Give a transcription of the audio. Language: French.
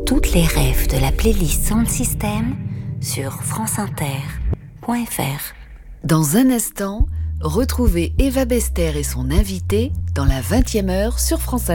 toutes les refs de la playlist Sound System sur franceinter.fr. Dans un instant, retrouvez Eva Bester et son invité dans la 20e heure sur France Inter.